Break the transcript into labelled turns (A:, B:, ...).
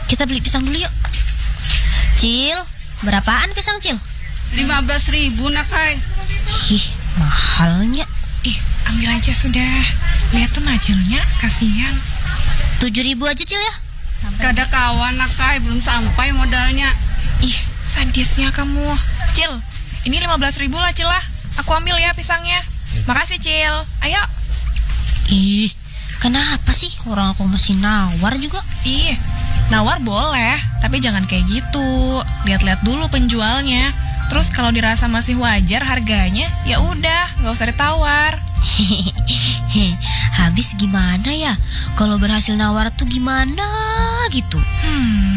A: kita beli pisang dulu yuk. Cil, berapaan pisang, Cil?
B: 15.000 nak Kai.
A: Ih, mahalnya.
C: Ih, ambil aja sudah. Lihat tuh najilnya, kasihan.
A: 7.000 aja, Cil ya.
B: Gak ada kawan nak Kai, belum sampai modalnya.
C: Ih, sadisnya kamu. Cil, ini 15.000 lah Cil lah. Aku ambil ya pisangnya. Makasih Cil. Ayo.
A: Ih, kenapa sih orang aku masih nawar juga?
C: Ih, nawar boleh, tapi jangan kayak gitu. Lihat-lihat dulu penjualnya. Terus kalau dirasa masih wajar harganya, ya udah, nggak usah ditawar.
A: Habis gimana ya? Kalau berhasil nawar tuh gimana gitu?